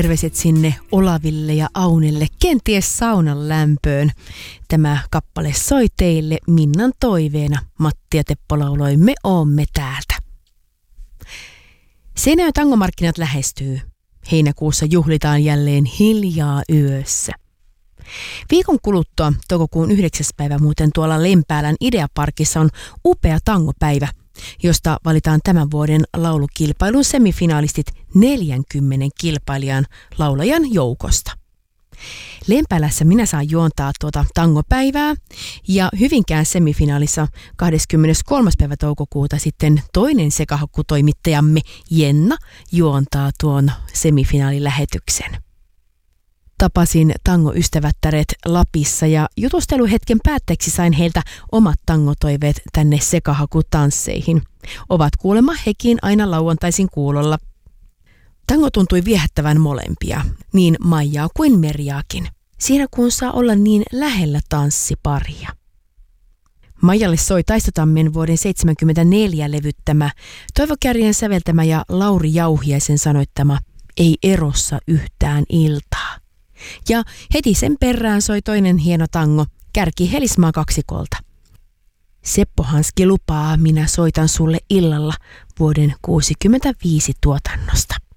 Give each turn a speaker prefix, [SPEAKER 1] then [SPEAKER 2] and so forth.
[SPEAKER 1] Terveiset sinne Olaville ja Aunelle, kenties saunan lämpöön. Tämä kappale soi teille Minnan toiveena. Matti ja Teppo lauloi Me oomme täältä. Seinäjoen tangomarkkinat lähestyy. Heinäkuussa juhlitaan jälleen hiljaa yössä. Viikon kuluttua toukokuun 9. päivä muuten tuolla Lempäälän Ideaparkissa on upea tangopäivä, josta valitaan tämän vuoden laulukilpailun semifinalistit 40 kilpailijan laulajan joukosta. Lempäälässä minä saan juontaa tuota tangopäivää ja Hyvinkään semifinaalissa 23. päivä toukokuuta sitten toinen sekahakkutoimittajamme Jenna juontaa tuon semifinaalilähetyksen. Tapasin tangoystävättäret Lapissa ja jutusteluhetken päätteeksi sain heiltä omat tangotoiveet tänne sekahakutansseihin. Ovat kuulemma hekin aina lauantaisin kuulolla. Tango tuntui viehättävän molempia, niin Maijaa kuin Merjaakin, siinä kun saa olla niin lähellä tanssiparia. Maijalle soi Taistotammen vuoden 1974 levyttämä, Toivo Kärjen säveltämä ja Lauri Jauhiaisen sanoittama Ei erossa yhtään iltaa. Ja heti sen perään soi toinen hieno tango, Kärki Helismaa kaksikolta. Seppo Hanski lupaa, minä soitan sulle illalla vuoden 1965 tuotannosta.